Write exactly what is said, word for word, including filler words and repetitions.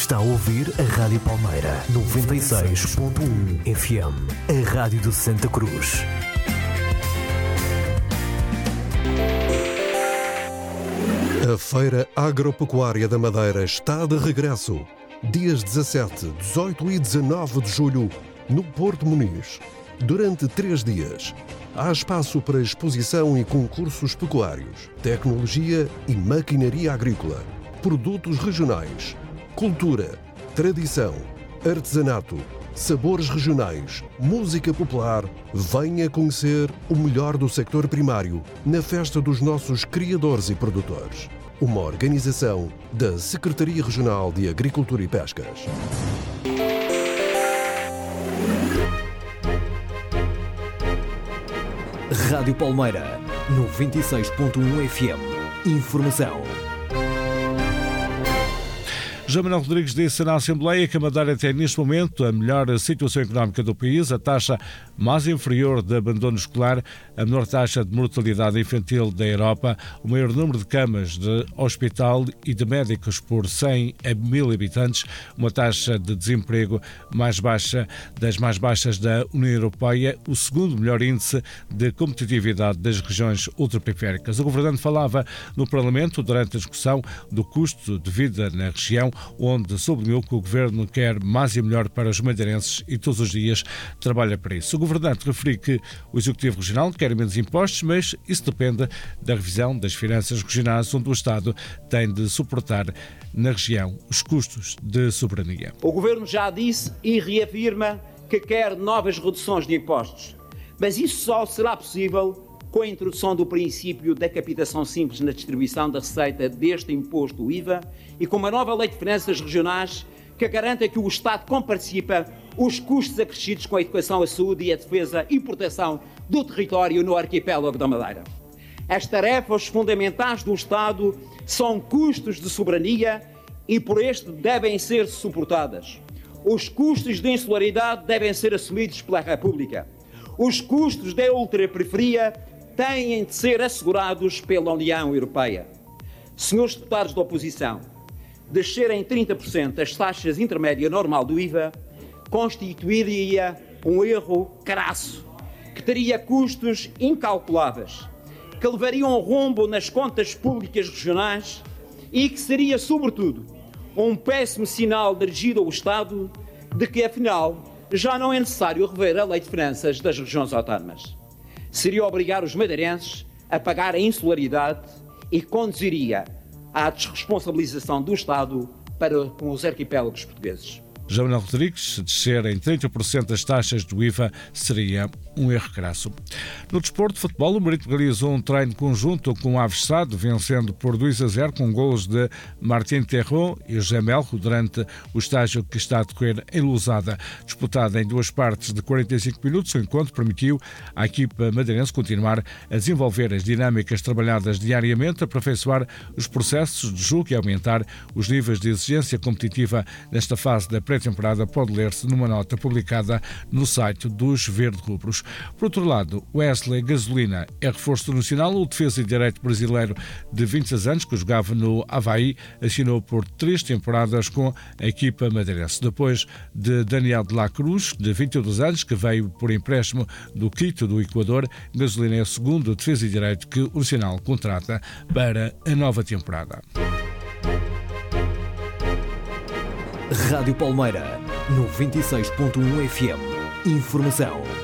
Está a ouvir a Rádio Palmeira, noventa e seis ponto um F M, a Rádio de Santa Cruz. A Feira Agropecuária da Madeira está de regresso. Dias dezassete, dezoito e dezanove de julho, no Porto Muniz. Durante três dias, há espaço para exposição e concursos pecuários, tecnologia e maquinaria agrícola, produtos regionais, cultura, tradição, artesanato, sabores regionais, música popular. Venha conhecer o melhor do sector primário na Festa dos Nossos Criadores e Produtores. Uma organização da Secretaria Regional de Agricultura e Pescas. Rádio Palmeira, noventa e seis ponto um F M. Informação. José Manuel Rodrigues disse na Assembleia que a Madeira tem neste momento a melhor situação económica do país, a taxa mais inferior de abandono escolar, a menor taxa de mortalidade infantil da Europa, o maior número de camas de hospital e de médicos por cem a mil habitantes, uma taxa de desemprego mais baixa das mais baixas da União Europeia, o segundo melhor índice de competitividade das regiões ultraperiféricas. O governante falava no Parlamento durante a discussão do custo de vida na região, onde sublinhou que o Governo quer mais e melhor para os madeirenses e todos os dias trabalha para isso. O governante referiu que o Executivo Regional quer menos impostos, mas isso depende da revisão das finanças regionais, onde o Estado tem de suportar na região os custos de soberania. O Governo já disse e reafirma que quer novas reduções de impostos, mas isso só será possível com a introdução do princípio da captação simples na distribuição da receita deste imposto I V A e com uma nova lei de finanças regionais que garanta que o Estado comparticipa os custos acrescidos com a educação, a saúde e a defesa e proteção do território no arquipélago da Madeira. As tarefas fundamentais do Estado são custos de soberania e por este devem ser suportadas. Os custos de insularidade devem ser assumidos pela República. Os custos da ultraperiferia têm de ser assegurados pela União Europeia. Senhores deputados da oposição, descer em trinta por cento as taxas intermédia normal do I V A constituiria um erro crasso, que teria custos incalculáveis, que levariam um rombo nas contas públicas regionais e que seria, sobretudo, um péssimo sinal dirigido ao Estado de que, afinal, já não é necessário rever a Lei de Finanças das regiões autónomas. Seria obrigar os madeirenses a pagar a insularidade e conduziria à desresponsabilização do Estado para com os arquipélagos portugueses. José Manuel Rodrigues, se descer em trinta por cento as taxas do I V A seria um erro crasso. No desporto de futebol, o Marítimo realizou um treino conjunto com o Aves Sado, vencendo por dois a zero com golos de Martin Terro e José Melro durante o estágio que está a decorrer em Lousada. Disputado em duas partes de quarenta e cinco minutos, o encontro permitiu à equipa madeirense continuar a desenvolver as dinâmicas trabalhadas diariamente, aperfeiçoar os processos de jogo e aumentar os níveis de exigência competitiva nesta fase da pré-temporada, pode ler-se numa nota publicada no site dos Verde-Rubros. Por outro lado, Wesley Gasolina é reforço nacional. O defesa e direito brasileiro de vinte e seis anos, que jogava no Avaí, assinou por três temporadas com a equipa madeirense. Depois de Daniel de la Cruz, de vinte e dois anos, que veio por empréstimo do Quito, do Equador, Gasolina é o segundo defesa e direito que o Nacional contrata para a nova temporada. Rádio Palmeira, noventa e seis ponto um F M. Informação.